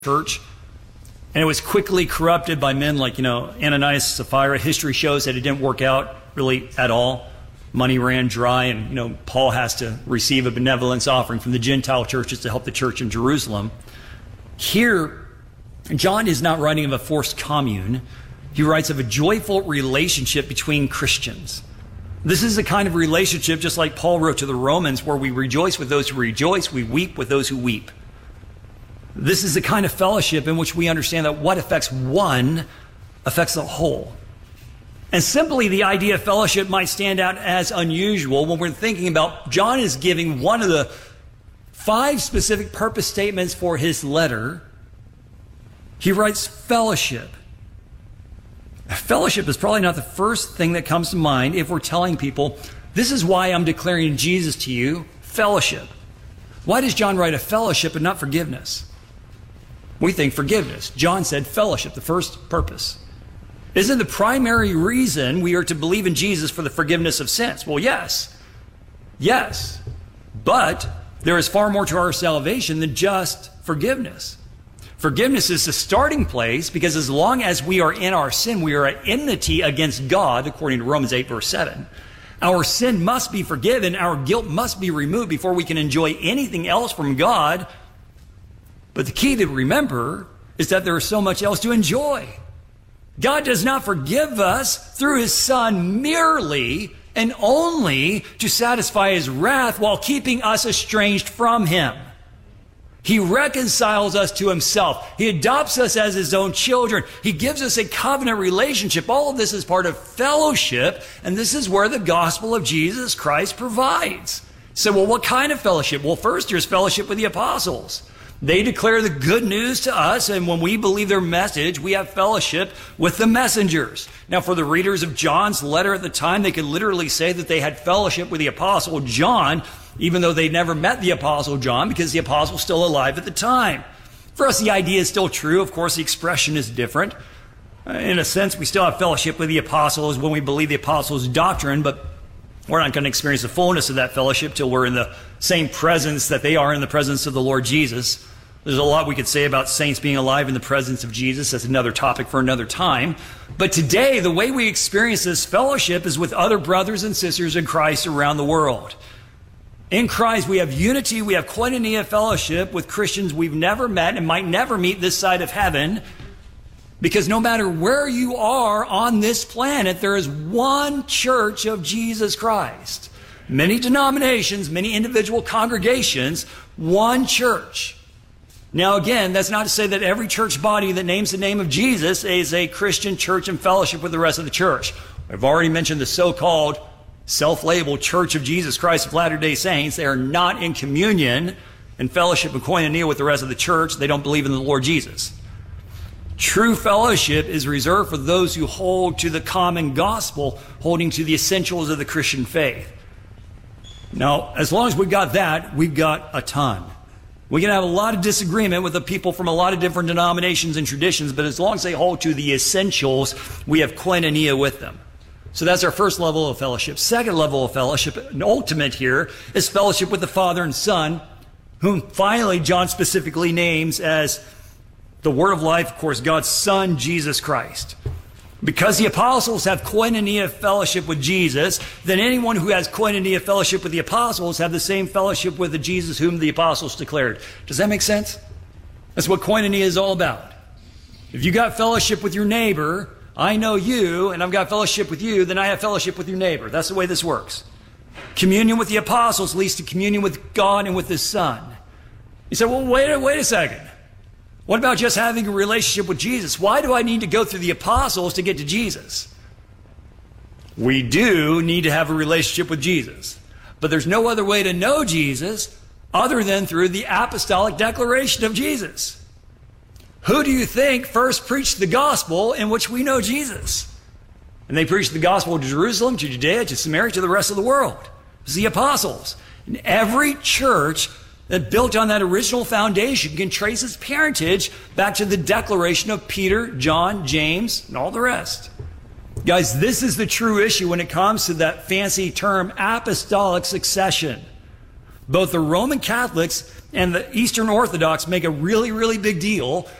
church, and it was quickly corrupted by men like, Ananias, Sapphira. History shows that it didn't work out really at all. Money ran dry, and, Paul has to receive a benevolence offering from the Gentile churches to help the church in Jerusalem. Here, John is not writing of a forced commune. He writes of a joyful relationship between Christians. This is the kind of relationship, just like Paul wrote to the Romans, where we rejoice with those who rejoice, we weep with those who weep. This is the kind of fellowship in which we understand that what affects one affects the whole. And simply the idea of fellowship might stand out as unusual when we're thinking about John is giving one of the 5 specific purpose statements for his letter. He writes fellowship. Fellowship is probably not the first thing that comes to mind if we're telling people, this is why I'm declaring Jesus to you, fellowship. Why does John write a fellowship and not forgiveness? We think forgiveness. John said fellowship, the first purpose. Isn't the primary reason we are to believe in Jesus for the forgiveness of sins? Well, yes. Yes. But there is far more to our salvation than just forgiveness. Forgiveness is the starting place because as long as we are in our sin, we are at enmity against God, according to Romans 8, verse 7. Our sin must be forgiven. Our guilt must be removed before we can enjoy anything else from God. But the key to remember is that there is so much else to enjoy. God does not forgive us through his Son merely and only to satisfy his wrath while keeping us estranged from him. He reconciles us to himself. He adopts us as his own children. He gives us a covenant relationship. All of this is part of fellowship, and this is where the gospel of Jesus Christ provides. So, what kind of fellowship? Well, first, there's fellowship with the apostles. They declare the good news to us, and when we believe their message, we have fellowship with the messengers. Now, for the readers of John's letter at the time, they could literally say that they had fellowship with the apostle John, even though they never met the apostle John, because the apostle was still alive at the time. For us, the idea is still true. Of course, the expression is different. In a sense, we still have fellowship with the apostles when we believe the apostles' doctrine, but we're not going to experience the fullness of that fellowship till we're in the same presence that they are in the presence of the Lord Jesus. There's a lot we could say about saints being alive in the presence of Jesus. That's another topic for another time. But today, the way we experience this fellowship is with other brothers and sisters in Christ around the world. In Christ, we have unity, we have koinonia fellowship with Christians we've never met and might never meet this side of heaven. Because no matter where you are on this planet, there is one church of Jesus Christ. Many denominations, many individual congregations, one church. Now again, that's not to say that every church body that names the name of Jesus is a Christian church in fellowship with the rest of the church. I've already mentioned the so-called self-labeled Church of Jesus Christ of Latter-day Saints. They are not in communion and fellowship and koinonia with the rest of the church. They don't believe in the Lord Jesus. True fellowship is reserved for those who hold to the common gospel, holding to the essentials of the Christian faith. Now, as long as we've got that, we've got a ton. We can have a lot of disagreement with the people from a lot of different denominations and traditions, but as long as they hold to the essentials, we have koinonia with them. So that's our first level of fellowship. Second level of fellowship, and ultimate here, is fellowship with the Father and Son, whom finally John specifically names as the Word of Life, of course, God's Son, Jesus Christ. Because the apostles have koinonia fellowship with Jesus, then anyone who has koinonia fellowship with the apostles have the same fellowship with the Jesus whom the apostles declared. Does that make sense? That's what koinonia is all about. If you got fellowship with your neighbor, I know you, and I've got fellowship with you, then I have fellowship with your neighbor. That's the way this works. Communion with the apostles leads to communion with God and with the Son. You say, well, wait a second. What about just having a relationship with Jesus? Why do I need to go through the apostles to get to Jesus? We do need to have a relationship with Jesus. But there's no other way to know Jesus other than through the apostolic declaration of Jesus. Who do you think first preached the gospel in which we know Jesus? And they preached the gospel to Jerusalem, to Judea, to Samaria, to the rest of the world. It was the apostles. And every church that built on that original foundation can trace its parentage back to the declaration of Peter, John, James, and all the rest. Guys, this is the true issue when it comes to that fancy term apostolic succession. Both the Roman Catholics and the Eastern Orthodox make a really, really big deal